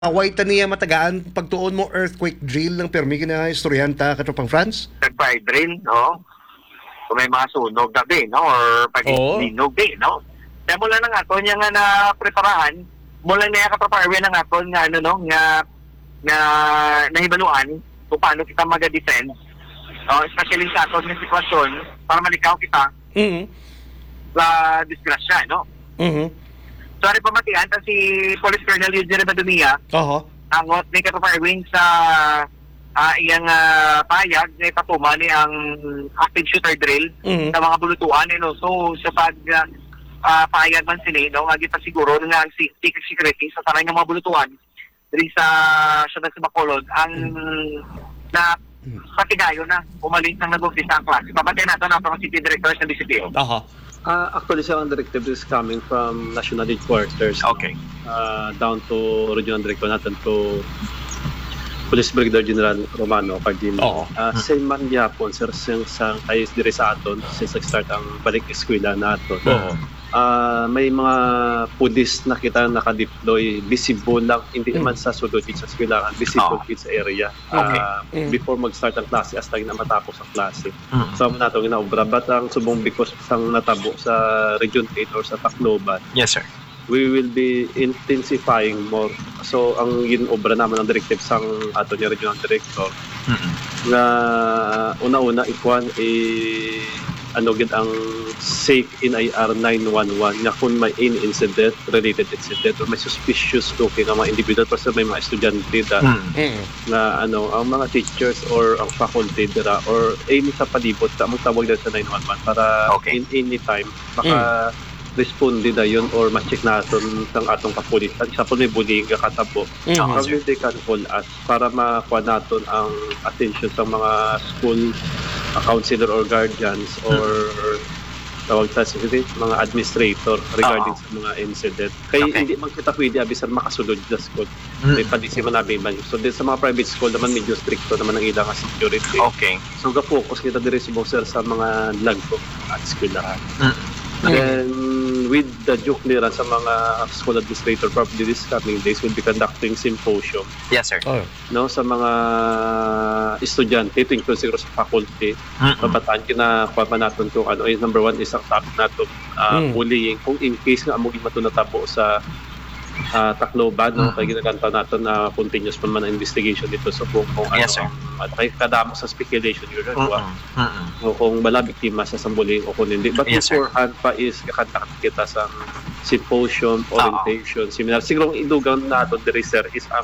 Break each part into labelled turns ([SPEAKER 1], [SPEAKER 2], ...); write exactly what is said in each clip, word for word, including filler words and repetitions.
[SPEAKER 1] Away ta niya matagaan pagtuon mo earthquake drill ng permi na istoryanta katropang France?
[SPEAKER 2] Nag-fire drill, no? Kung may mga sunog gabi, no? Or pag-linog din, no? Kaya mula na nga to, niya nga na preparahan, mula na nga katraparwe na nga to, nga ano, no? Nga, nga nahibaluan kung paano kita mag-defend. No? Especially sa ato ng sitwasyon, para malikaw kita
[SPEAKER 1] Mm-hmm.
[SPEAKER 2] sa disgrasya, no?
[SPEAKER 1] Mm-hmm.
[SPEAKER 2] Sorry pamatian, ta si Police Colonel Eugene Badumia,
[SPEAKER 1] Oho.
[SPEAKER 2] angot ni katraparwe sa uh, iyang uh, payag na ipatuma ni ang active shooter drill
[SPEAKER 1] Mm-hmm.
[SPEAKER 2] sa mga bulutuan, eh, no? So, sa pag uh, uh, payag man sila, no? Nga kita siguro nga ang safety and security sa tanay ng mga bulutuan diri sa syudad sa Bacolod ang na patigayo na umalis ng nag-umpisa ang klase. Pabatay nato na ang City Director sa D C P O.
[SPEAKER 1] Oho.
[SPEAKER 3] Uh, actually, sir, ang directive is coming from national headquarters.
[SPEAKER 2] Okay.
[SPEAKER 3] Uh, down to regional director natin to Police Brigadier General Romano Cardino.
[SPEAKER 1] Oo.
[SPEAKER 3] Uh, same man yapon, sir, since sa ayos dire sa aton, since nag-start ang balik eskwela nato.
[SPEAKER 1] Oo.
[SPEAKER 3] Uh, may mga pudis na kita nakadeploy, visible lang, hindi
[SPEAKER 1] Mm.
[SPEAKER 3] naman sa sulod sa eskwelahan, visible
[SPEAKER 2] Oh.
[SPEAKER 3] sa area.
[SPEAKER 2] Okay.
[SPEAKER 3] Uh,
[SPEAKER 1] Mm.
[SPEAKER 3] Before mag-start ang klase, hasta na matapos ang klase.
[SPEAKER 2] Mm.
[SPEAKER 3] So, nato ginaobra. But ang subong because sang natabo sa Region eight or sa Tacloban,
[SPEAKER 2] Yes, sir.
[SPEAKER 3] we will be intensifying more. So, ang ginobra naman ng directive sang ato ni Regional Director
[SPEAKER 2] Mm-mm.
[SPEAKER 3] na una-una ikuan eh ano gid ang safe in I R nine one one na kung may any incident, related incident or may suspicious looking ang mga individual kasi may mga estudyante da,
[SPEAKER 2] Mm.
[SPEAKER 1] Mm-hmm.
[SPEAKER 3] na ano ang mga teachers or ang faculty dira or any sa palibot ta magtawag na sa nine one one para
[SPEAKER 2] Okay.
[SPEAKER 3] in any time maka responde na yun or ma-check natin ng atong kapulisan. Example, may bullying ka katabo.
[SPEAKER 1] Mm-hmm.
[SPEAKER 2] Oo,
[SPEAKER 3] Probably they can call us para makuha natin ang attention sa mga school uh, counselor or guardians or tawag sa mga administrator regarding
[SPEAKER 2] Oo.
[SPEAKER 3] sa mga incident. Kaya
[SPEAKER 2] Okay.
[SPEAKER 3] hindi man kita pwede abisan makasulod sa school.
[SPEAKER 2] Mm.
[SPEAKER 3] May padisi man namin man. So din sa mga private school naman medyo stricto naman ang ilang security.
[SPEAKER 2] Okay.
[SPEAKER 3] So ga-focus kita diri sa sir sa mga lagpo at eskwelahan.
[SPEAKER 2] Mm.
[SPEAKER 3] Then with the joke nila sa mga school administrator probably this coming days will be conducting symposium
[SPEAKER 2] Yes, sir.
[SPEAKER 1] Oh.
[SPEAKER 3] no sa mga estudyante to include siguro sa faculty.
[SPEAKER 2] Mm-mm.
[SPEAKER 3] Mabataan kina kuha pa natin kung ano is number one is ang topic natin uh,
[SPEAKER 1] Mm.
[SPEAKER 3] bullying kung in case nga amo mato natabo sa uh, Tacloban no
[SPEAKER 2] Mm.
[SPEAKER 3] kay ginaganta natin na continuous pa man ang investigation dito sa kung, kung
[SPEAKER 2] Yes,
[SPEAKER 3] ano
[SPEAKER 2] sir.
[SPEAKER 3] ang- at kay kadamo sa speculation yun
[SPEAKER 2] Mm-mm.
[SPEAKER 3] no
[SPEAKER 2] Mm-mm.
[SPEAKER 3] o kung wala biktima sa bullying o kung hindi. But
[SPEAKER 2] Yes, sir.
[SPEAKER 3] beforehand pa is kakanta kita sa symposium, orientation, seminar. Siguro ang idugang nato diri sir is ang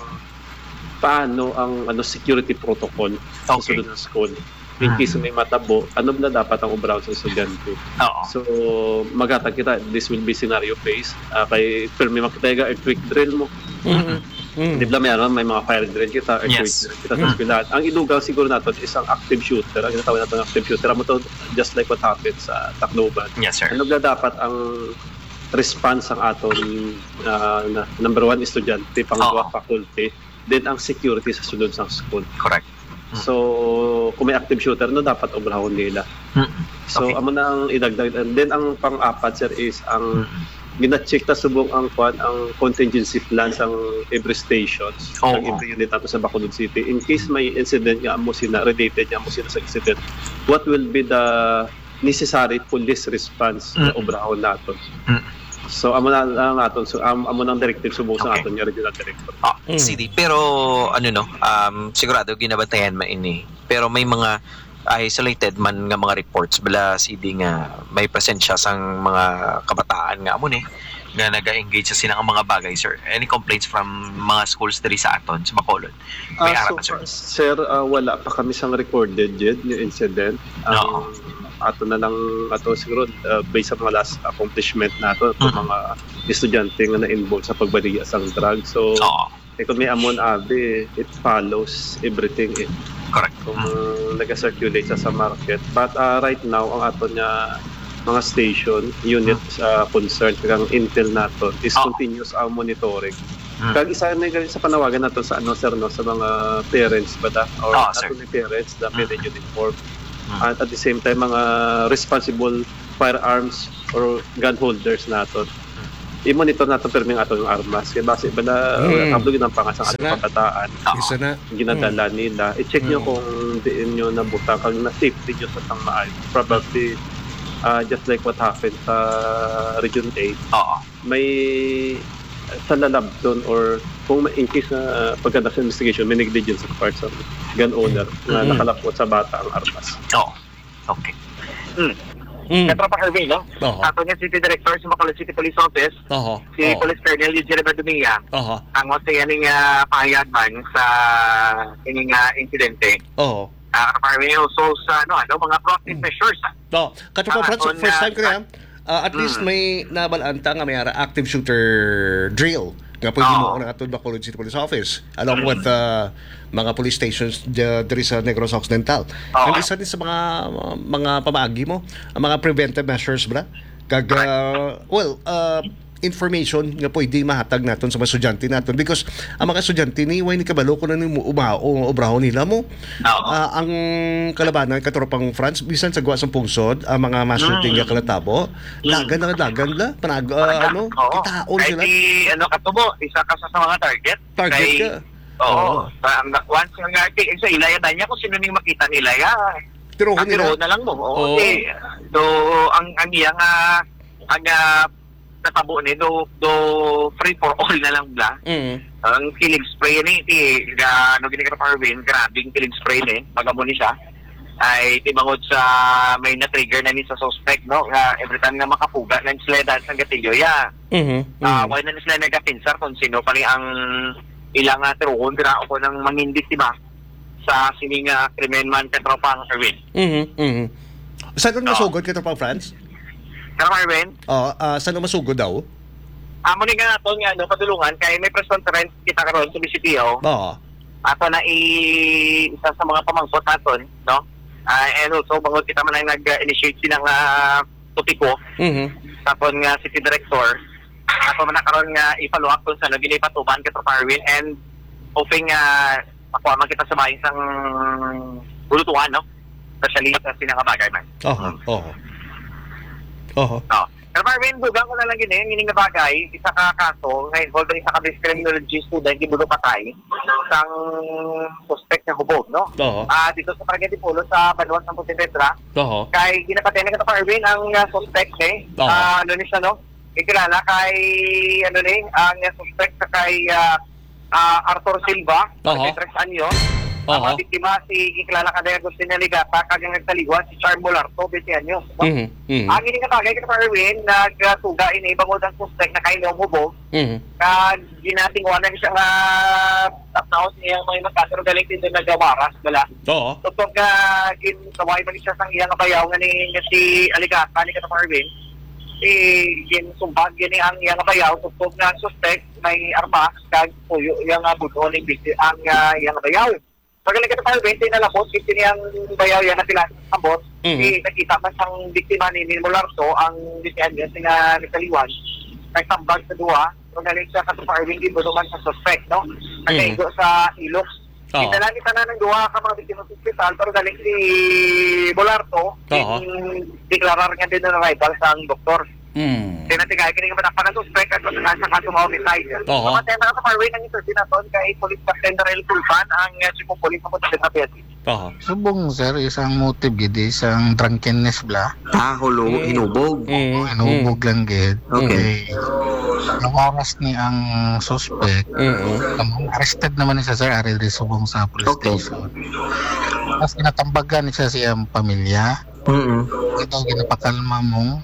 [SPEAKER 3] paano ang ano security protocol sa
[SPEAKER 2] Okay.
[SPEAKER 3] sulod ng school. In
[SPEAKER 2] Mm.
[SPEAKER 3] case may matabo, ano na dapat ang obraw sa estudyante.
[SPEAKER 2] Oo.
[SPEAKER 3] So, magatag kita, this will be scenario based. Uh, kay Permi makitega, earthquake drill mo.
[SPEAKER 1] Mm-hmm.
[SPEAKER 3] Di ba may, ano, may mga fire drill kita, earthquake
[SPEAKER 2] Yes.
[SPEAKER 3] drill kita sa eskwelahan. Ang idugang siguro natin is ang active shooter. Ang tinatawag natin active shooter. Amo to just like what happened sa Tacloban.
[SPEAKER 2] Yes, sir.
[SPEAKER 3] Ano na dapat ang response ang aton uh, na, number one, estudyante, pangalawa,
[SPEAKER 2] Oo.
[SPEAKER 3] faculty, then ang security sa sunod sa school.
[SPEAKER 2] Correct. Mm.
[SPEAKER 3] So, kung may active shooter, no, dapat obrahon nila.
[SPEAKER 2] Mm-mm.
[SPEAKER 3] So,
[SPEAKER 2] Okay.
[SPEAKER 3] amo na ang idagdag. And then, ang pang-apat, sir, is ang
[SPEAKER 2] Mm-mm.
[SPEAKER 3] gina-check ta subong ang kwan ang contingency plans ang every stations
[SPEAKER 2] Oo.
[SPEAKER 3] ang every unit ato sa Bacolod City in case may incident nga amo sila related nga amo sila sa incident, what will be the necessary police response na
[SPEAKER 2] Mm.
[SPEAKER 3] obrahon naton.
[SPEAKER 2] Mm.
[SPEAKER 3] So amo na lang aton so am, amo nang directive subong sa
[SPEAKER 2] Okay.
[SPEAKER 3] aton nga regional director.
[SPEAKER 2] Ah,
[SPEAKER 1] Mm.
[SPEAKER 2] C D. Pero ano no, um, sigurado ginabantayan man ini. Pero may mga isolated man nga mga reports bala C D nga may presensya sang mga kabataan nga amo ni nga naga-engage sa sinang mga bagay, sir. Any complaints from mga schools diri sa aton sa Bacolod? May
[SPEAKER 3] Ah,
[SPEAKER 2] araw
[SPEAKER 3] so
[SPEAKER 2] pa, sir.
[SPEAKER 3] far, sir, ah, wala pa kami sang recorded yet yung incident.
[SPEAKER 2] Oo.
[SPEAKER 3] Ang ato na lang ato siguro uh, based sa mga last accomplishment nato mm
[SPEAKER 2] Mhm.
[SPEAKER 3] mga estudyante nga na-involved sa pagbaliya sang drug. So,
[SPEAKER 2] Oo.
[SPEAKER 3] eh, kung may amon abi, it follows everything eh.
[SPEAKER 2] Correct.
[SPEAKER 3] Kung
[SPEAKER 2] Mm.
[SPEAKER 3] nag-circulate sa sa market. But uh, right now, ang ato niya mga station, unit sa concern, kang intel nato is
[SPEAKER 2] Oo.
[SPEAKER 3] continuous ang monitoring.
[SPEAKER 2] Mm.
[SPEAKER 3] Kag isa na galing sa panawagan nato sa ano sir no sa mga parents ba ta or
[SPEAKER 2] Oo,
[SPEAKER 3] ato
[SPEAKER 2] sir.
[SPEAKER 3] ni parents na pwede yun inform.
[SPEAKER 2] Mm.
[SPEAKER 3] At at the same time mga responsible firearms or gun holders nato i-monitor nato perming ato yung armas kay base ba na
[SPEAKER 1] Hmm.
[SPEAKER 3] kablo ng pangasang
[SPEAKER 1] Isa
[SPEAKER 3] ato
[SPEAKER 1] na.
[SPEAKER 3] kabataan
[SPEAKER 1] Isa na.
[SPEAKER 3] ginadala nila i-check nyo
[SPEAKER 1] Hmm.
[SPEAKER 3] kung diin nyo nabuta kang na safety nyo sa tang maayos probably uh, just like what happened sa Region eight
[SPEAKER 2] Oo.
[SPEAKER 3] may sa lalab doon or kung may- in case na uh, pagkada sa investigation may negligence sa parts of gun owner na
[SPEAKER 1] Mm.
[SPEAKER 3] nakalapot sa bata ang armas.
[SPEAKER 2] Oo. Okay. Hmm.
[SPEAKER 1] Mm.
[SPEAKER 2] Kaya Tropa Hervey, no?
[SPEAKER 1] Oo.
[SPEAKER 2] Ato niya City Director sa Bacolod City Police Office,
[SPEAKER 1] Oho.
[SPEAKER 2] si
[SPEAKER 1] Oo.
[SPEAKER 2] Police Colonel Eugene Badumia,
[SPEAKER 1] Oho.
[SPEAKER 2] ang mo sa yaning uh, pahayagman sa ining uh, insidente.
[SPEAKER 1] Oho.
[SPEAKER 2] Uh, Tropa Hervey, so sa ano, ano, mga proactive measures. ah.
[SPEAKER 1] No, katropa
[SPEAKER 2] Ah,
[SPEAKER 1] Franz,
[SPEAKER 2] on,
[SPEAKER 1] first
[SPEAKER 2] uh,
[SPEAKER 1] time ko na yan. Uh, at
[SPEAKER 2] Mm.
[SPEAKER 1] least may nabalanta nga may ara active shooter drill nga pwede
[SPEAKER 2] Oo.
[SPEAKER 1] mo ako nakatod Bacolod City Police Office along with uh, mga police stations uh, diri sa Negros Occidental.
[SPEAKER 2] Oo.
[SPEAKER 1] Ang isa din sa mga mga pamaagi mo, ang mga preventive measures bra. Kag uh, well, uh, information nga pwede mahatag naton sa mga estudyante naton because ang mga estudyante ni way ni kabalo ko na ni mo umao obrahon nila mo.
[SPEAKER 2] Oo.
[SPEAKER 1] Ah, ang kalabanan katropang France bisan sa gawa sa pungsod ang mga master
[SPEAKER 2] Mm.
[SPEAKER 1] nga kalatabo dagan na dagan la panag ah, ano
[SPEAKER 2] Oo.
[SPEAKER 1] kitaon
[SPEAKER 2] Kahit
[SPEAKER 1] sila
[SPEAKER 2] di, ano ka tubo, isa ka sa mga target.
[SPEAKER 1] target
[SPEAKER 2] Kay-
[SPEAKER 1] ka
[SPEAKER 2] Oo.
[SPEAKER 1] Oo.
[SPEAKER 2] Sa- ang once nga kay sa ilaya niya kung sino ning makita nila ya.
[SPEAKER 1] pero
[SPEAKER 2] Ang
[SPEAKER 1] nila
[SPEAKER 2] na lang mo. Oo.
[SPEAKER 1] Oo.
[SPEAKER 2] Okay. Do ang ang iya nga ang ah, natabo ni do do free for all na lang bla.
[SPEAKER 1] mm.
[SPEAKER 2] Ang killing spray ni ti ga ano gini ka Parvin, grabing killing spray ni magamo ni siya ay tibangod sa may na-trigger na ni sa suspect no nga every time nga makapuga ng sila dahil sa gatilyo ya
[SPEAKER 1] Mhm.
[SPEAKER 2] ah
[SPEAKER 1] Mhm.
[SPEAKER 2] wala na sila nagapinsar kung sino pali ang ilang uh, tiruon dira ako ng mangindis diba sa sining uh, krimen man katropang Erwin.
[SPEAKER 1] Mhm. Mhm. Saan
[SPEAKER 2] Oo.
[SPEAKER 1] nung masugod katropang France?
[SPEAKER 2] Pero Erwin,
[SPEAKER 1] Oh, ah saan nung masugod daw?
[SPEAKER 2] amo ni nga nato nga no padulungan kay may press conference kita karon sa B C P O.
[SPEAKER 1] Oo.
[SPEAKER 2] Ato na i isa sa mga pamangkot naton, no? Ah, and also bangod kita man ang nag-initiate silang uh, topiko
[SPEAKER 1] Mhm.
[SPEAKER 2] tapon nga city director. Ato man na karon nga i-follow up kung saan ginipatuban kita Parwin and hoping nga ako man kita sa bahay sang bulutuhan, no? Especially sa sinangabagay man.
[SPEAKER 1] Oho. Oho. Oho.
[SPEAKER 2] No. Pero Marvin, dugang ko na lang gini, yung nga bagay, isa ka kaso, nga involved ang isa ka basic criminology student, gibulo patay, isang suspect na hubog, no?
[SPEAKER 1] Oho.
[SPEAKER 2] Ah, dito sa Paragati Polo sa Banuan ng Pontevedra,
[SPEAKER 1] Oho.
[SPEAKER 2] kay ginapatay na ka Marvin ang uh, suspect, eh.
[SPEAKER 1] Oo.
[SPEAKER 2] Ah, ano ni siya, no? Ikilala kay, ano ni, ang uh, suspect sa kay uh, ah, Arthur Silva,
[SPEAKER 1] Oo.
[SPEAKER 2] kay Trex Anyo.
[SPEAKER 1] Oo.
[SPEAKER 2] Ang mga biktima, si ikilala ka na Agustin Naligata, kagang nagtaliwan, si Charm Molarto, twenty Anyo. No?
[SPEAKER 1] Mhm. Mhm.
[SPEAKER 2] Ang ini nga bagay kita Erwin, nagsuga ini bangod ang suspect na kayo hubog,
[SPEAKER 1] Mhm.
[SPEAKER 2] kag ginatingwanan siya nga tapnaos niya mga magkatero galing din na gawaras bala.
[SPEAKER 1] Oo.
[SPEAKER 2] Totoo nga ginaway man siya sang iyang bayaw nga ni nga si Aligata ni kita Erwin. Si gin sumbag gini ang iyang bayaw totoo nga ang suspect may armas kag puyo iyang buto ni bisi ang uh, iyang bayaw. Pagaling kita Erwin tin na labot kiti niyang bayaw yan na sila ambot.
[SPEAKER 1] Mhm.
[SPEAKER 2] Si nakita man sang biktima ni Nil Molarto ang bisihan niya nga ni Taliwan kay tambag sa duwa kung galing siya sa Parwin di man sa suspect no nagaigo sa ilok
[SPEAKER 1] Oo.
[SPEAKER 2] kita lang kita na ng duwa ka mga biktima sa ospital pero galing si Molarto
[SPEAKER 1] Oo.
[SPEAKER 2] deklarar nga din na rival sa ang doktor
[SPEAKER 1] Mm.
[SPEAKER 2] tinatigay kini nga matakpan ng suspect at sa kaso mga homicide
[SPEAKER 1] Oo.
[SPEAKER 2] pamatay na sa Parwin ang interview naton kay Police Captain Darrell Tulpan ang uh, chief of police sa Pontevedra P S.
[SPEAKER 1] Oho.
[SPEAKER 4] Subong sir, isang motive gid isang drunkenness bla.
[SPEAKER 5] Ah, hulo, hinubog.
[SPEAKER 1] Mhm.
[SPEAKER 4] Inubog lang gid.
[SPEAKER 5] Okay.
[SPEAKER 4] Ang oras ni ang suspect,
[SPEAKER 1] Mhm.
[SPEAKER 4] um, arrested naman ni siya sir, ari di subong sa police
[SPEAKER 5] Okay.
[SPEAKER 4] station. Tapos ginatambagan ni siya siyang pamilya.
[SPEAKER 5] Mm-mm.
[SPEAKER 4] Ito ginapakalma mo.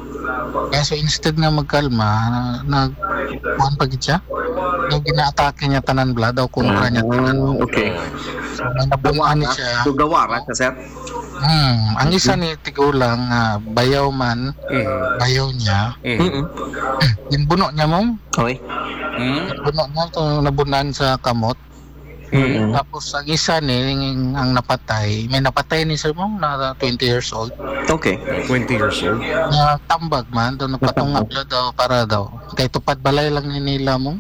[SPEAKER 4] Kaya so instead na magkalma, nag kuhan pa gid siya. Daw ginaatake niya tanan bla daw kontra niya tanan.
[SPEAKER 5] Ah, okay.
[SPEAKER 4] So may nabungaan ni siya.
[SPEAKER 5] So, gawara ka, sir?
[SPEAKER 4] Hmm, ang isa ni tigulang nga bayaw man,
[SPEAKER 1] Mhm.
[SPEAKER 4] bayaw niya.
[SPEAKER 1] Mhm.
[SPEAKER 5] Mm-mm.
[SPEAKER 4] Ginbuno niya mo.
[SPEAKER 5] Okay.
[SPEAKER 1] Mhm.
[SPEAKER 4] Buno niya to nabunan sa kamot.
[SPEAKER 5] Mm-mm.
[SPEAKER 4] Tapos ang isa ni ang napatay, may napatay ni sir mo na twenty years old.
[SPEAKER 5] Okay.
[SPEAKER 1] twenty years old.
[SPEAKER 4] Na tambag man daw napatungap la daw para daw. Kay tupad balay lang ni nila mo.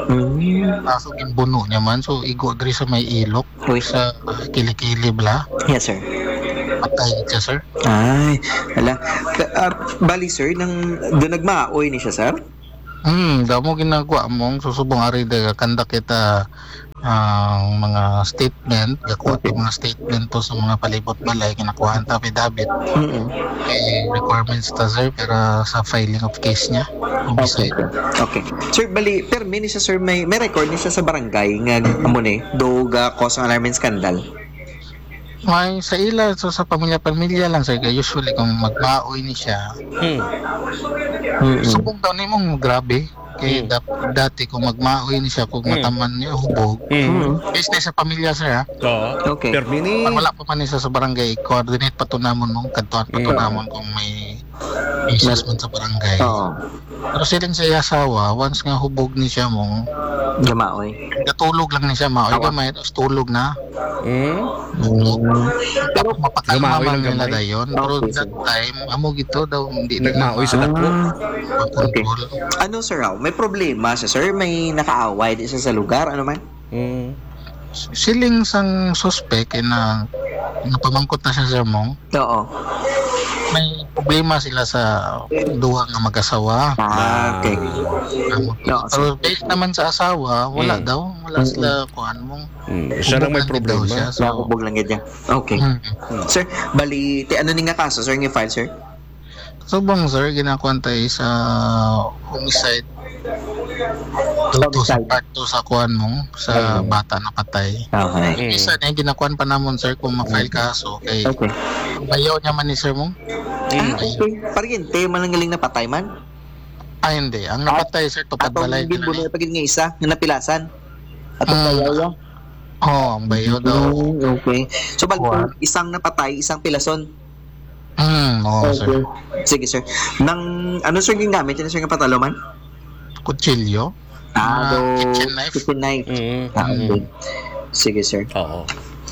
[SPEAKER 5] Mm.
[SPEAKER 4] Kaso ginbuno niya man so igo diri sa may ilok
[SPEAKER 5] Uy.
[SPEAKER 4] sa uh, kilikili bla.
[SPEAKER 5] Yes, sir.
[SPEAKER 4] Patay siya sir.
[SPEAKER 5] Ay, ala. Ka- ah, bali, sir, nang doon nagmaaoy ni siya, sir?
[SPEAKER 4] Hmm, damo ginagawa mong susubong ari daga kanda kita ang mga statement, gakuha okay. mga statement po sa mga palibot balay kinakuha ta affidavit.
[SPEAKER 5] Mm-mm.
[SPEAKER 4] May requirements ta sir pero sa filing of case niya.
[SPEAKER 5] Okay. Okay. Sir, bali, per ni siya sir may may record ni siya sa barangay nga amo ni do ga cause ng alarming scandal.
[SPEAKER 4] May sa ila so sa pamilya-pamilya lang sir kaya usually kung magmaoy ni siya.
[SPEAKER 1] Hmm.
[SPEAKER 5] Mm-mm.
[SPEAKER 4] Subong daw nimo grabe. Kaya
[SPEAKER 1] Mm.
[SPEAKER 4] dat- dati kung magmaoy ni siya kung
[SPEAKER 1] Mm.
[SPEAKER 4] mataman niya hubog.
[SPEAKER 1] Mm.
[SPEAKER 4] Business sa pamilya sir ha.
[SPEAKER 1] Oo.
[SPEAKER 5] Okay.
[SPEAKER 1] Permini.
[SPEAKER 4] Pag wala pa man niya sa barangay, coordinate pa to namon mong kadtuan pa to
[SPEAKER 1] Mm.
[SPEAKER 4] namon kung may businessman sa barangay.
[SPEAKER 5] Oo.
[SPEAKER 4] Pero silang sa asawa, once nga hubog ni siya mong,
[SPEAKER 5] Gamaoy.
[SPEAKER 4] natulog lang ni siya, maoy
[SPEAKER 5] Awa.
[SPEAKER 4] gamay, tapos tulog na.
[SPEAKER 1] Mm.
[SPEAKER 4] Tulog. Pero mapakalma
[SPEAKER 1] Gamaoy
[SPEAKER 4] man
[SPEAKER 1] lang
[SPEAKER 4] nila
[SPEAKER 1] gamay.
[SPEAKER 4] dayon. Pero
[SPEAKER 5] Okay,
[SPEAKER 4] that
[SPEAKER 5] sir.
[SPEAKER 4] time, amo gito daw, hindi
[SPEAKER 1] Nagmaoy sa dako.
[SPEAKER 5] Okay.
[SPEAKER 4] control.
[SPEAKER 5] Ano sir raw? May problema siya sir? May nakaaway di siya sa lugar? Ano man?
[SPEAKER 1] Mm.
[SPEAKER 4] Siling sang suspect, eh, na napamangkot na siya sir mong,
[SPEAKER 5] Oo.
[SPEAKER 4] may problema sila sa duwa nga mag-asawa.
[SPEAKER 5] Ah, okay.
[SPEAKER 4] Amo.
[SPEAKER 5] No,
[SPEAKER 4] Pero based naman sa asawa, wala
[SPEAKER 1] Mm.
[SPEAKER 4] daw. Wala sila kuhan mong.
[SPEAKER 1] Mm. Siya lang may
[SPEAKER 4] hubog lang daw
[SPEAKER 1] problema.
[SPEAKER 4] siya. So,
[SPEAKER 5] Nakubog lang yan. Okay.
[SPEAKER 4] mm.
[SPEAKER 5] Sir, bali, ti ano ni nga kaso? Sir, yung file, sir?
[SPEAKER 4] So bang sir, ginakuan tayo sa homicide. Ito sa
[SPEAKER 5] Homicide.
[SPEAKER 4] part two sa kuhan mo, sa
[SPEAKER 1] Mm.
[SPEAKER 4] bata na patay.
[SPEAKER 5] Okay.
[SPEAKER 1] Mm.
[SPEAKER 4] Isa na ginakuan pa namon sir kung ma-file kaso kay
[SPEAKER 5] Okay.
[SPEAKER 4] bayaw niya man ni sir mo.
[SPEAKER 1] Mm.
[SPEAKER 5] Okay. Pariente, malangaling na patay man.
[SPEAKER 4] Ah hindi, ang napatay sir tupad
[SPEAKER 5] Atong
[SPEAKER 4] balay
[SPEAKER 5] ginbulo
[SPEAKER 4] na ni.
[SPEAKER 5] na pagin nga isa, nga napilasan. Atong
[SPEAKER 4] Mm.
[SPEAKER 5] bayaw yan.
[SPEAKER 4] Oh, ang bayaw daw.
[SPEAKER 5] Mm, okay. So, bali,
[SPEAKER 4] What?
[SPEAKER 5] isang napatay, isang pilason.
[SPEAKER 4] Hmm, oo sir.
[SPEAKER 5] Sige, sir. Nang, ano sir yung gamit? Ano sir yung patalo man?
[SPEAKER 4] Kutsilyo.
[SPEAKER 5] Ah,
[SPEAKER 4] Ah,
[SPEAKER 5] do,
[SPEAKER 4] kitchen knife.
[SPEAKER 5] Kitchen knife.
[SPEAKER 1] Mm.
[SPEAKER 5] Ah, okay. Sige, sir.
[SPEAKER 1] Oo.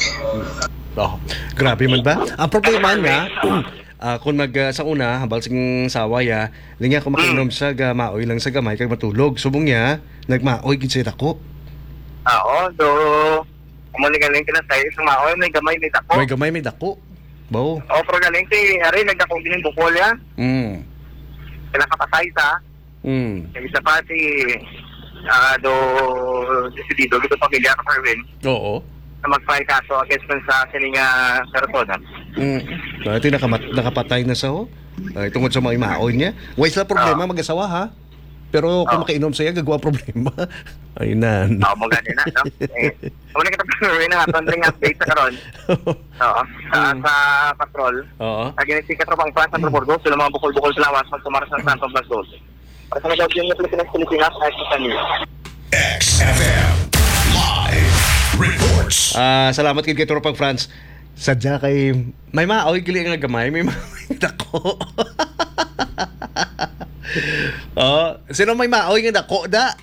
[SPEAKER 1] Oh, grabe man ba? Ang problema nga, ah, kung mag uh, sa una, habang sing sawaya, linya ko makinom sa gamaoy lang sa gamay kag matulog. Subong niya, nagmaoy gid siya dako.
[SPEAKER 2] Oo, do umuling-galing ka na tayo sa maoy, may gamay, may dako.
[SPEAKER 1] May gamay may dako. Bo.
[SPEAKER 2] O, pero galing ti, ari, nagdako din yung bukol ya.
[SPEAKER 1] Mm.
[SPEAKER 2] Kinakapatay ta.
[SPEAKER 1] Mm.
[SPEAKER 2] Yung isa pa si, ah, do, desidido, dito pamilya ka, Perwin,
[SPEAKER 1] Oo.
[SPEAKER 2] na mag-file kaso against man sa sining uh, persona.
[SPEAKER 1] Mm. Dati nakamat nakapatay na sa ho. Ay, tungod sa mga imaoy niya. Way sila problema mag-asawa ha. Pero kung
[SPEAKER 2] Oo.
[SPEAKER 1] makainom siya, gagawa problema. Ay na.
[SPEAKER 2] Oo, mo gani na, no? Eh, muna kita Perwin na nga, ring update sa karon. Oo, sa, sa patrol.
[SPEAKER 1] Oo.
[SPEAKER 2] Aginisi ka tropang Franz Sandro Burgos, sila mga bukol-bukol sa lawas, magtumaras ng Santo Blas Dose. Para sa mga yung Pilipinas-Pilipinas, ay sa kanil.
[SPEAKER 6] X F M Live Reports.
[SPEAKER 1] Ah, salamat kay Tropang France. Sadya kay may maoy gili nga gamay, may maoy dako. Oh, sino may maoy nga dako da?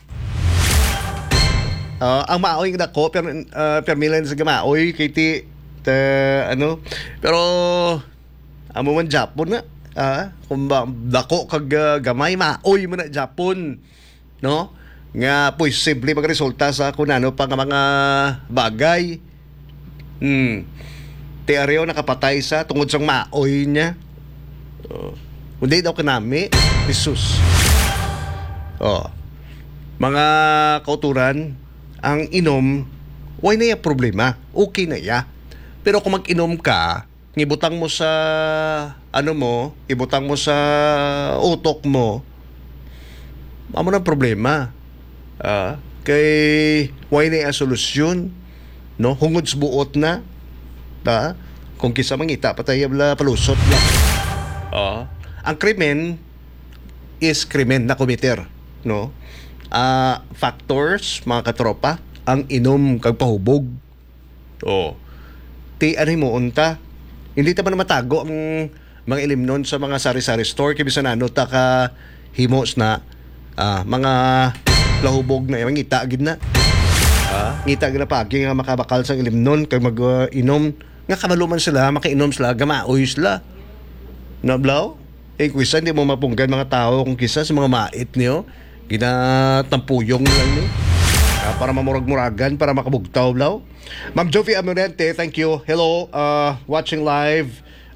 [SPEAKER 1] Oh, ang maoy nga dako pero uh, permilan sa gamaoy kay ti ta, ano. Pero amo man Japon na. Ah, kung ba dako kag uh, gamay maoy man na Japon, no? Nga posible magresulta sa kunano pa nga mga bagay. Hmm. Ti areo nakapatay sa tungod sang maoy niya. Oh. Hindi daw kanami, Jesus. Oh. Mga kauturan, ang inom, why na ya problema? Okay na ya. Pero kung mag-inom ka, ngibutang mo sa ano mo, ibutang mo sa utok mo, amo na problema. Ah, kay why na ya solusyon? No, hungod sa buot na. Ta, kung kisa mangita patay bla palusot lang. Ah, ang krimen is krimen na committer, no? Ah, factors mga katropa, ang inom kag pahubog. Oh. Ti ano mo unta? Hindi ta man matago ang mga ilimnon sa mga sari-sari store kay bisan ano ta ka himos na ah, mga lahubog na yung ngita gid na. Ah, ngita gid na pagi nga makabakal sa ilimnon kag mag-inom nga kamaluman sila, makainom sila, gamaoy sila. Nablaw? Eh, kisa hindi mo mapunggan mga tao kung kisa sa mga mait niyo. Ginatampuyong lang ni. Ah, para mamurag-muragan, para makabugtaw, blaw. Ma'am Jovi Amorente, thank you. Hello, uh, watching live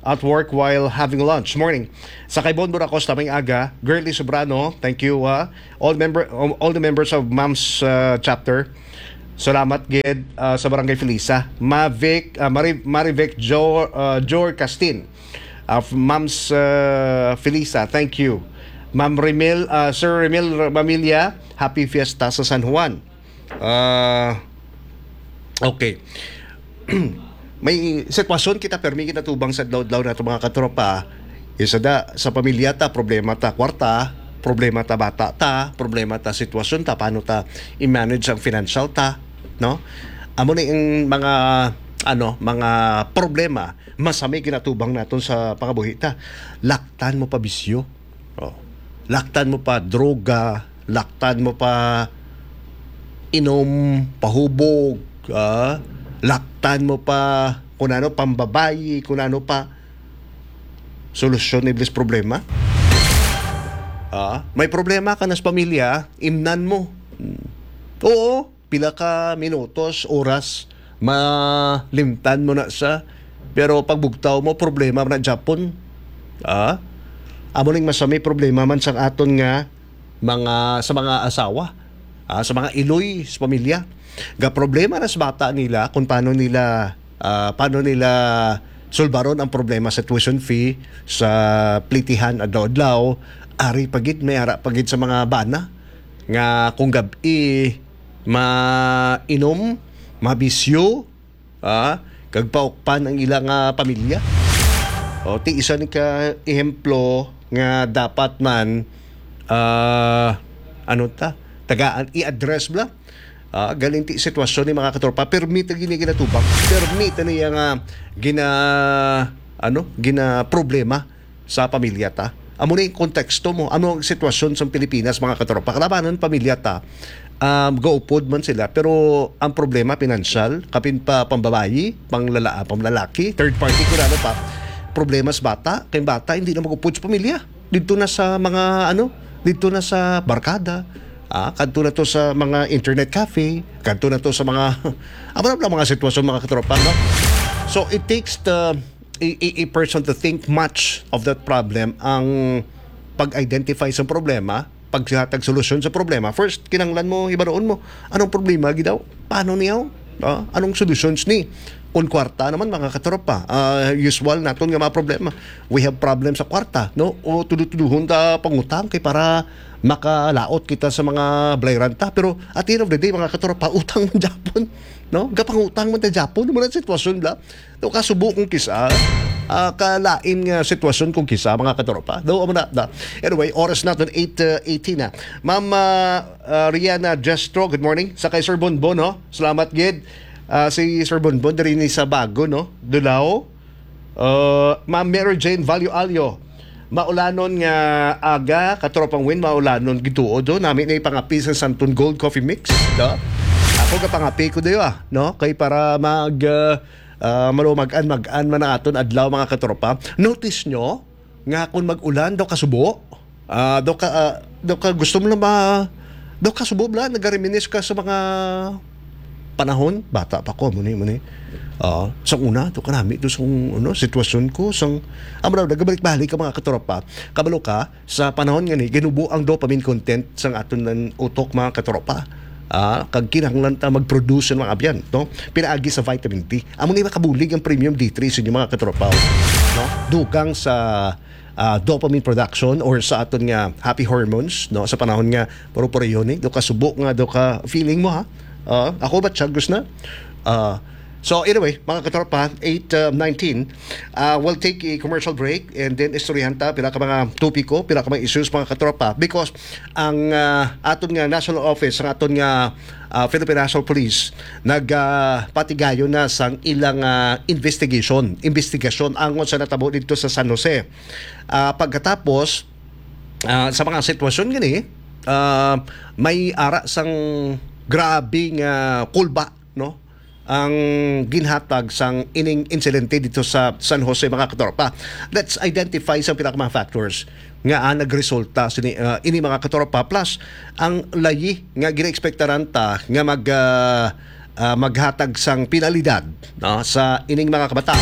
[SPEAKER 1] at work while having lunch. Morning. Sa kay Bonbon Acosta may aga, Girly Sobrano, thank you. Uh, all member all the members of Mom's uh, chapter. Salamat gid uh, sa Barangay Felisa. Mavic uh, Mari, Marivic Jo uh, Jor Castin of Mom's uh, Felisa. Thank you. Ma'am Remil, uh, Sir Remil Mamilya, happy fiesta sa San Juan. Uh, okay. May sitwasyon kita permi kinatubang sa dlaw-dlaw na ito mga katropa. Isa da sa pamilya ta, problema ta kwarta, problema ta bata ta, problema ta sitwasyon ta, paano ta i-manage ang financial ta, no? Amo ni ang mga ano, mga problema masami kinatubang naton sa pangabuhi ta. Laktan mo pa bisyo. Oh. Laktan mo pa droga, laktan mo pa inom, pahubog, ah, laktan mo pa kung ano, pambabayi, kung ano pa. Solusyon iblis problema. Ah, may problema ka na sa pamilya, imnan mo. Hmm. Oo, pila ka minutos, oras, malimtan mo na sa. Pero pagbugtaw mo, problema na Japon. Ah, amo ning masami problema man sang aton nga mga sa mga asawa, ah, sa mga iloy sa pamilya. Ga problema na sa bata nila kung paano nila uh, paano nila sulbaron ang problema sa tuition fee, sa plitihan adlaw-adlaw, ari pagid may ara pagid sa mga bana nga kung gabi mainom, mabisyo, ah, kag paukpan ang ilang uh, pamilya. O ti isa ni ka ehemplo nga dapat man uh, ano ta tagaan i-address bla. Uh, galinti sitwasyon ni mga katropa, permit gini ginatubang, permit niya nga gina ano gina problema sa pamilya ta. Amo ni konteksto mo, ano ang sitwasyon sa Pilipinas mga katropa, kalabanan pamilya ta, um, gaupod man sila, pero ang problema pinansyal, kapin pa pambabayi, panglala, pamlalaki, third party ko ano pa, problema sa bata, kay bata hindi na magupod sa pamilya, dito na sa mga ano, dito na sa barkada. Ah, kanto na to sa mga internet cafe, kanto na to sa mga amo na mga sitwasyon mga katropa, no? So it takes the a, a, a person to think much of that problem ang pag-identify sa problema, paghatag solusyon sa problema. First, kinanglan mo, ibaroon mo, anong problema gidaw? Paano niyaw? Ah, anong solutions ni? Kung kwarta naman mga katropa, uh, usual naton nga mga problema. We have problems sa kwarta, no? O tudu-tuduhon ta pangutang kay para makalaot kita sa mga blayranta. Pero at the end of the day mga katropa, utang man Japon, no? Gapangutang man ta Japon, mo na sitwasyon la. Do kasubo kung kisa, uh, kalain nga sitwasyon kung kisa mga katropa. Do amo na. Da. Anyway, oras naton eight eighteen na. Ma'am uh, uh, Rihanna Jestro, good morning. Sa kay Sir Bonbon, no? Salamat gid. Uh, si Sir Bonbon rin ni sa bago, no? Dulao. Uh, Ma'am Mary Jane Value Alio. Maulanon nga aga, katropang win, maulanon gituo do. Namin na ipangapi sa Santon Gold Coffee Mix. No? Ako kapangapi ko dayo, ah, no? Kay para mag uh, uh, malumagan, mag-an man aton adlaw mga katropa. Notice nyo, nga kung mag-ulan, daw kasubo. Uh, daw ka, uh, daw ka gusto mo na ma... Daw kasubo bla, nag-reminis ka sa mga panahon, bata pa ko, muni, muni. Uh, sa una, ito kanami, ito sa ano, sitwasyon ko, sang, amaraw, nagabalik-balik ka mga katropa, kabalo ka, sa panahon nga ni, ginubo ang dopamine content sang aton ng utok mga katropa. Uh, kag kinahanglan ta mag-produce ng mga abyan, no? Pinaagi sa vitamin D. Amo ni makabulig ang premium D three sa inyo mga katropa, no? Dugang sa uh, dopamine production or sa aton nga happy hormones, no? Sa panahon nga, puro-puro yun, eh, do ka subok nga, do ka feeling mo, ha? Uh, ako ba chagos na? Uh, so anyway, mga katropa, eight nineteen, uh, we'll take a commercial break and then istoryahan ta pila ka mga topiko, pila ka mga issues mga katropa, because ang uh, aton nga national office, ang aton nga uh, Philippine National Police nagpatigayo uh, na sang ilang uh, investigation investigasyon angon sa natabo dito sa San Jose. Uh, pagkatapos uh, sa mga sitwasyon gani, uh, may ara sang grabing uh, kulba, no? Ang ginhatag sang ining insidente dito sa San Jose mga katropa. Let's identify sa pinaka mga factors nga uh, nagresulta sa uh, ini mga katropa, plus ang layi nga gina-expectaran ta nga mag uh, uh, maghatag sang penalidad, no? Sa ining mga kabataan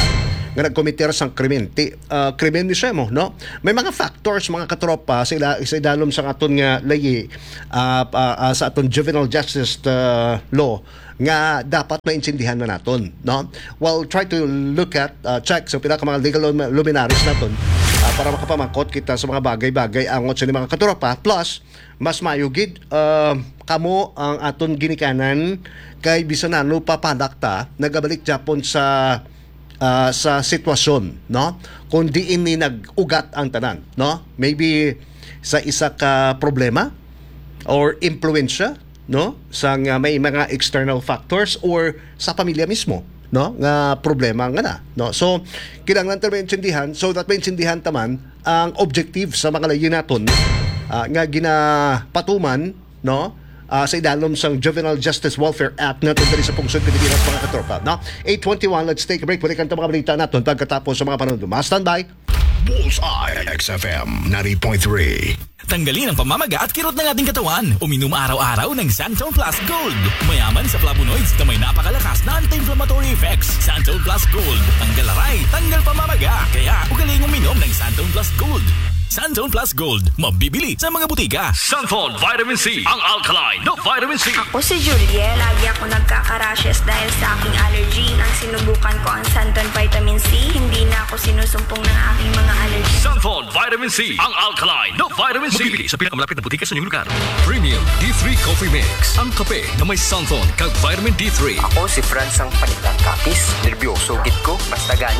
[SPEAKER 1] nga nagkomiter sang krimen. Ti, uh, krimen ni siya mo, no? May mga factors, mga katropa, sila isa dalom sa aton nga layi uh, uh, uh, sa aton juvenile justice uh, law nga dapat maintindihan na naton, no? Well, try to look at, uh, check sa pinaka mga legal luminaries naton uh, para makapamangkot kita sa mga bagay-bagay angot sa mga katropa. Plus, mas mayugid uh, kamo ang aton ginikanan kay bisan ano papadakta nagabalik Japon sa uh, sa sitwasyon, no? Kundi ini nag-ugat ang tanan, no? Maybe sa isa ka problema or impluwensya, no? Sa nga may mga external factors or sa pamilya mismo, no? Nga problema nga na, no? So kinahanglan ta maintindihan so that maintindihan taman ang objective sa mga layi naton uh, nga ginapatuman, no? Uh, sa idalom sang Juvenile Justice Welfare Act natin dali sa Pungsod Pilipinas, mga katropa, no? eight twenty-one, let's take a break. Balikan ito mga balita natin pagkatapos sa mga panunod. Stand-by.
[SPEAKER 6] Bullseye X F M ninety point three.
[SPEAKER 7] Tanggalin ang pamamaga at kirot ng ating katawan. Uminom araw-araw ng Santon Plus Gold. Mayaman sa flavonoids na may napakalakas na anti-inflammatory effects. Santon Plus Gold. Tanggal aray, tanggal pamamaga. Kaya ugaling uminom ng Santon Plus Gold. Santon Plus Gold. Mabibili sa mga butika. Santon Vitamin C. Ang alkaline no vitamin C.
[SPEAKER 8] Ako si Julie. Lagi ako nagkaka-rashes dahil sa aking allergy. Nang sinubukan ko ang Santon Vitamin C, hindi na ako sinusumpong ng aking mga allergy.
[SPEAKER 7] Santon Vitamin C. Ang alkaline no vitamin C. Mabibili sa pinakamalapit na butika sa inyong lugar. Premium D three Coffee Mix. Ang kape na may Santon kag vitamin D three.
[SPEAKER 9] Ako si Franz ang panilang kapis. Nervyoso git ko. Basta gani